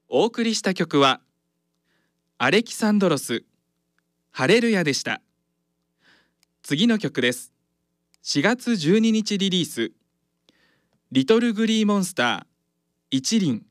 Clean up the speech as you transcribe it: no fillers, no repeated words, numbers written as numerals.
お送りした曲はアレキサンドロスハレルヤでした。次の曲です。4月12日リリース、リトルグリーモンスター一輪。